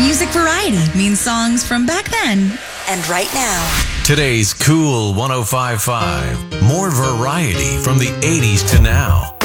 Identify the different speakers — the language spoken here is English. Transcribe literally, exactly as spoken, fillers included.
Speaker 1: Music variety means songs from back then and right now.
Speaker 2: Today's Cool one oh five point five. More variety from the eighties to now.